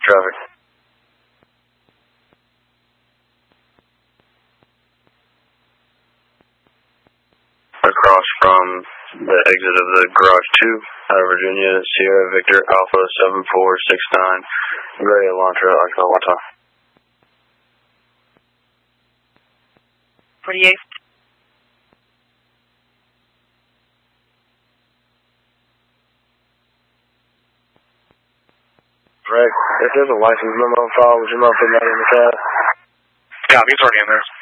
Traffic. Across from the exit of the garage 2 out of Virginia, Sierra Victor Alpha 7469, Gray Elantra, Ocala, Wata. 48. Greg, if there's a license memo file, would you mind putting that in the cab? Yeah, he's already in there.